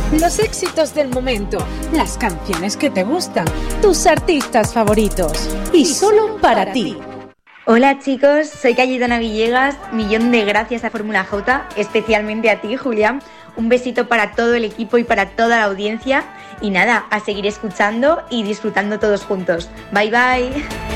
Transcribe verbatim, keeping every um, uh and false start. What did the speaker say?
Los éxitos del momento, las canciones que te gustan, tus artistas favoritos y solo para ti. Hola chicos, soy Cayetana Villegas, millón de gracias a Fórmula J, especialmente a ti Julián, un besito para todo el equipo y para toda la audiencia y nada, a seguir escuchando y disfrutando todos juntos. Bye bye.